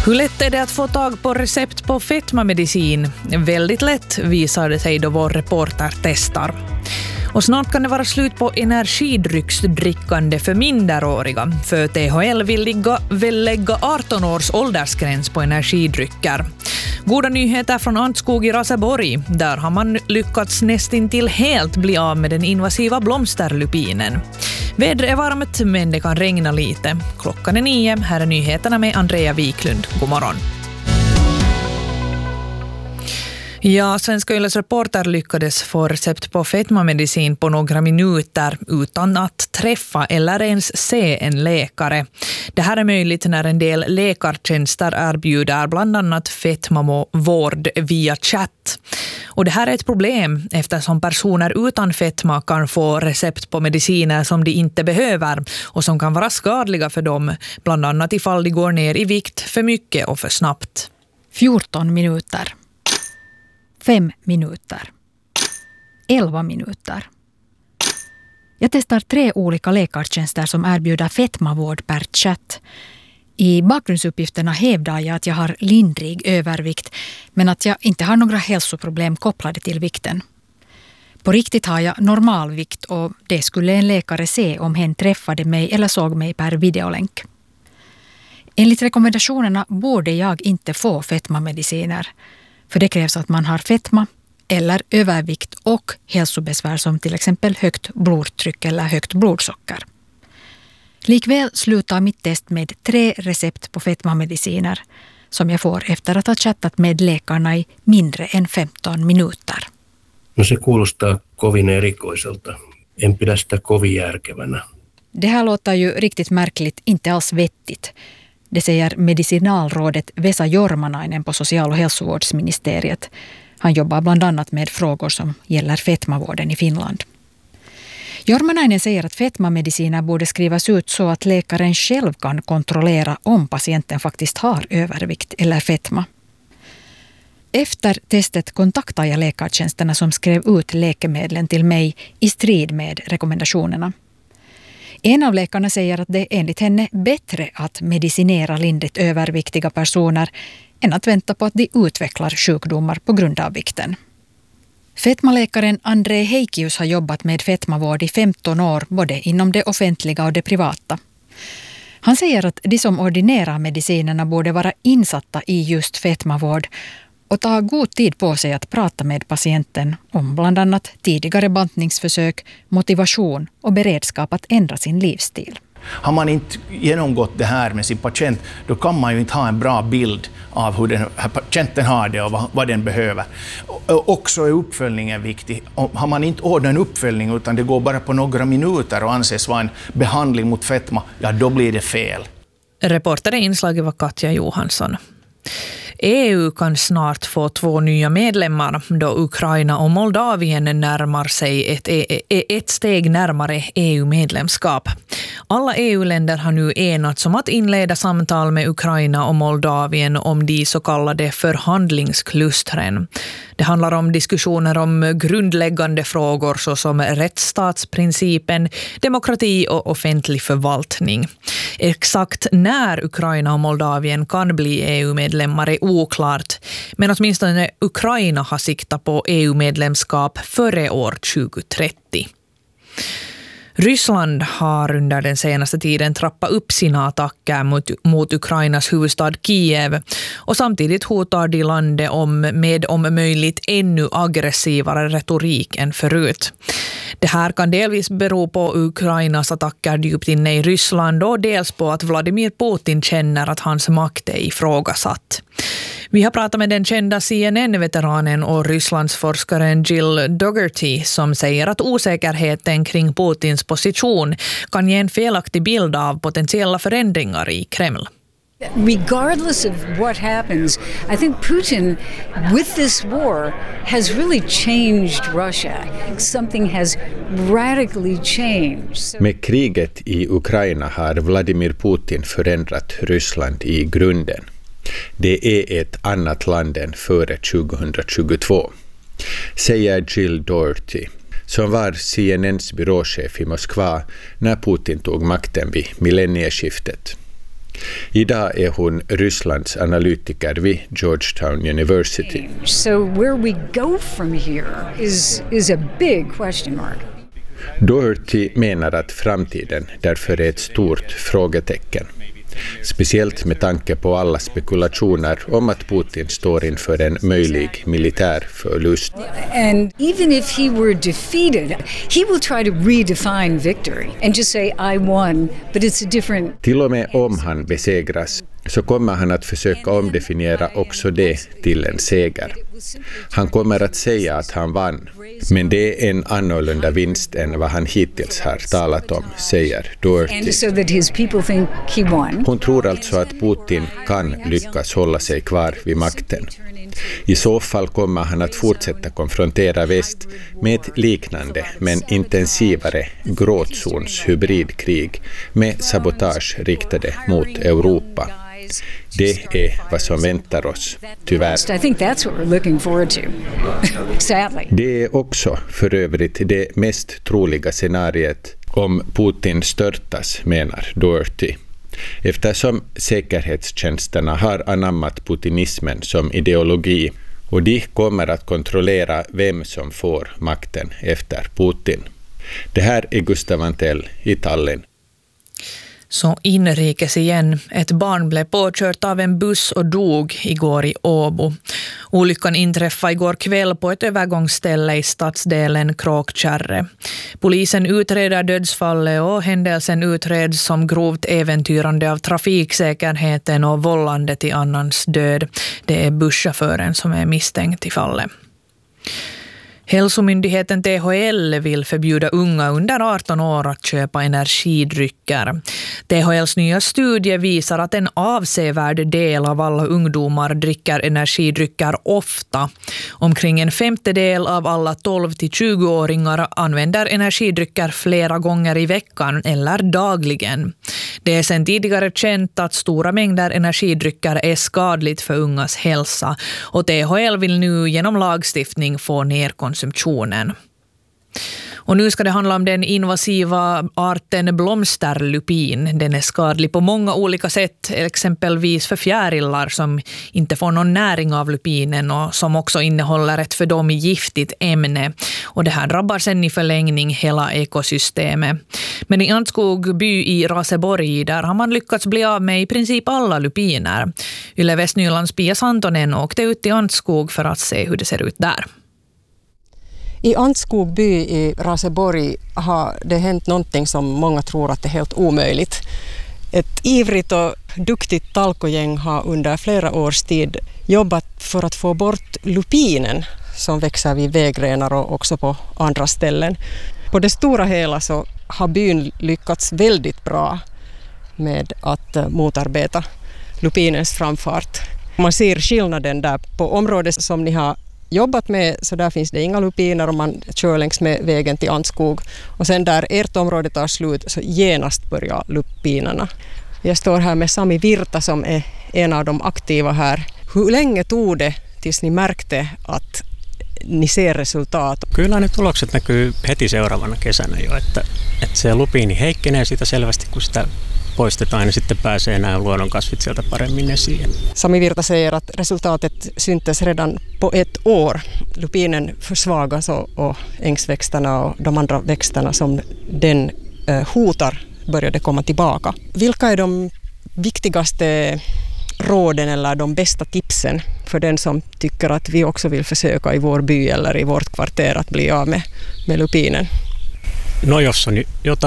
Hur lätt är det att få tag på recept på fetmamedicin? Väldigt lätt, visar det sig då vår reporter testar. Och snart kan det vara slut på energidrycksdrickande för minderåriga. För THL vill lägga 18 års åldersgräns på energidrycker. Goda nyheter från Antskog i Raseborg. Där har man lyckats nästintill helt bli av med den invasiva blomsterlupinen. Vädret är varmt men det kan regna lite. Klockan är 9. Här är nyheterna med Andrea Wiklund. God morgon. Ja, Svenska Yles reporter lyckades få recept på fetmamedicin på några minuter utan att träffa eller ens se en läkare. Det här är möjligt när en del läkartjänster erbjuder bland annat fetmavård via chatt. Och det här är ett problem eftersom personer utan fetma kan få recept på mediciner som de inte behöver och som kan vara skadliga för dem, bland annat ifall de går ner i vikt för mycket och för snabbt. 14 minuter. 5 minuter. 11 minuter. Jag testar 3 olika läkartjänster som erbjuder fetmavård per chatt. I bakgrundsuppgifterna hävdar jag att jag har lindrig övervikt men att jag inte har några hälsoproblem kopplade till vikten. På riktigt har jag normalvikt och det skulle en läkare se om hen träffade mig eller såg mig per videolänk. Enligt rekommendationerna borde jag inte få fetmamediciner. För det krävs att man har fetma eller övervikt och hälsobesvär som till exempel högt blodtryck eller högt blodsocker. Likväl slutar mitt test med 3 recept på fetmamediciner som jag får efter att ha chattat med läkarna i mindre än 15 minuter. No se kuulostaa kovin erikoiselta. En pidä sitä kovin järkevänä. Det här låter ju riktigt märkligt, inte alls vettigt. Det säger medicinalrådet Vesa Jormanainen på social- och hälsovårdsministeriet. Han jobbar bland annat med frågor som gäller fetmavården i Finland. Jormanainen säger att fetmamediciner borde skrivas ut så att läkaren själv kan kontrollera om patienten faktiskt har övervikt eller fetma. Efter testet kontaktar jag läkartjänsterna som skrev ut läkemedlen till mig i strid med rekommendationerna. En av läkarna säger att det enligt henne är bättre att medicinera lindrigt överviktiga personer än att vänta på att de utvecklar sjukdomar på grund av vikten. Fetmaläkaren André Heikius har jobbat med fetmavård i 15 år både inom det offentliga och det privata. Han säger att de som ordinerar medicinerna borde vara insatta i just fetmavård och ta god tid på sig att prata med patienten om bland annat tidigare bantningsförsök, motivation och beredskap att ändra sin livsstil. Har man inte genomgått det här med sin patient, då kan man ju inte ha en bra bild av hur den här patienten har det och vad den behöver. Också är uppföljningen viktig. Har man inte ordnat en uppföljning utan det går bara på några minuter och anses vara en behandling mot fetma, ja då blir det fel. Reporter i inslaget var Katja Johansson. EU kan snart få 2 nya medlemmar då Ukraina och Moldavien närmar sig ett steg närmare EU-medlemskap. Alla EU-länder har nu enats om att inleda samtal med Ukraina och Moldavien om de så kallade förhandlingsklustren. Det handlar om diskussioner om grundläggande frågor såsom rättsstatsprincipen, demokrati och offentlig förvaltning. Exakt när Ukraina och Moldavien kan bli EU-medlemmar är oklart, men åtminstone Ukraina har siktat på EU-medlemskap före år 2030. Ryssland har under den senaste tiden trappat upp sina attacker mot Ukrainas huvudstad Kiev och samtidigt hotar de landet med om möjligt ännu aggressivare retorik än förut. Det här kan delvis bero på Ukrainas attacker djupt inne i Ryssland och dels på att Vladimir Putin känner att hans makt är ifrågasatt. Vi har pratat med den kända CNN-veteranen och Rysslandsforskaren Jill Dougherty som säger att osäkerheten kring Putins position kan ge en felaktig bild av potentiella förändringar i Kreml. Regardless of what happens, I think Putin, with this war, has really changed Russia. Something has radically changed. Med kriget i Ukraina har Vladimir Putin förändrat Ryssland i grunden. Det är ett annat land än före 2022, säger Jill Dougherty, som var CNNs byråchef i Moskva när Putin tog makten vid millennieskiftet. Idag är hon Rysslands analytiker vid Georgetown University. So where we go from here is a big question mark. Doherty menar att framtiden därför är ett stort frågetecken. Speciellt med tanke på alla spekulationer om att Putin står inför en möjlig militär förlust. And even if he were defeated, he will try to redefine victory and just say I won, but it's a different... Till och med om han besegras så kommer han att försöka omdefiniera också det till en seger. Han kommer att säga att han vann, men det är en annorlunda vinst än vad han hittills har talat om, säger Doherty. Hon tror alltså att Putin kan lyckas hålla sig kvar vid makten. I så fall kommer han att fortsätta konfrontera väst med ett liknande men intensivare gråtzons hybridkrig med sabotage riktade mot Europa. Det är vad som väntar oss, tyvärr. I think that's what we're looking forward to. Sadly. Det är också för övrigt det mest troliga scenariet om Putin störtas, menar Doherty. Eftersom säkerhetstjänsterna har anammat putinismen som ideologi och de kommer att kontrollera vem som får makten efter Putin. Det här är Gustav Antell i Tallinn. Så inrikes igen. Ett barn blev påkört av en buss och dog igår i Åbo. Olyckan inträffade igår kväll på ett övergångsställe i stadsdelen Kråkkärre. Polisen utreder dödsfallet och händelsen utreds som grovt äventyrande av trafiksäkerheten och vållande till annans död. Det är busschauffören som är misstänkt i fallet. Hälsomyndigheten THL vill förbjuda unga under 18 år att köpa energidrycker. THLs nya studie visar att en avsevärd del av alla ungdomar dricker energidrycker ofta. Omkring en femtedel av alla 12-20-åringar använder energidrycker flera gånger i veckan eller dagligen. Det är sedan tidigare känt att stora mängder energidrycker är skadligt för ungas hälsa och THL vill nu genom lagstiftning få ner konsumtionen. Och nu ska det handla om den invasiva arten blomsterlupin. Den är skadlig på många olika sätt, exempelvis för fjärilar som inte får någon näring av lupinen och som också innehåller ett för dem giftigt ämne. Och det här drabbar sen i förlängning hela ekosystemet. Men i Antskog by i Raseborg där har man lyckats bli av med i princip alla lupiner. Yle Västnylands Pia Santonen åkte ut till Antskog för att se hur det ser ut där. I Antskog by i Raseborg har det hänt någonting som många tror att det är helt omöjligt. Ett ivrigt och duktigt talkogäng har under flera års tid jobbat för att få bort lupinen som växer vid vägrenar och också på andra ställen. På det stora hela så har byn lyckats väldigt bra med att motarbeta lupinens framfart. Man ser skillnaden där på området som ni har jobbat med, så där finns det inga lupiner om man kör längs med vägen till Antskog. Och sen där ert område tar slut så genast börjar lupinerna. Jag står här med Sami Virta som är en av de aktiva här. Hur länge tog det tills ni märkte att ni ser resultat? Kyllä ne tulokset näkyy heti seuraavana kesänä jo, että se lupiini heikkenee sitä selvästi, kun sitä poistetaan, niin sitten pääsee nämä luonnonkasvit sieltä paremmin esiin. Sami Virta säger att resultatet syntes redan på ett år. Lupinen försvagas och ängsväxterna och de andra växterna som den hotar började komma tillbaka. Vilka är de viktigaste råden eller de bästa tipsen för den som tycker att vi också vill försöka i vår by eller i vårt kvarter att bli av med lupinen? No jos on jotain